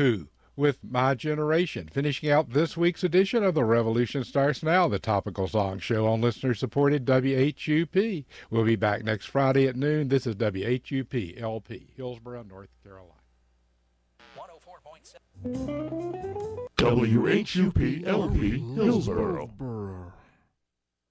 Who with My Generation, finishing out this week's edition of The Revolution Starts Now, the topical song show on listener-supported WHUP. We'll be back next Friday at noon. This is WHUP LP, Hillsborough, North Carolina. 104.7 WHUP LP, Hillsborough.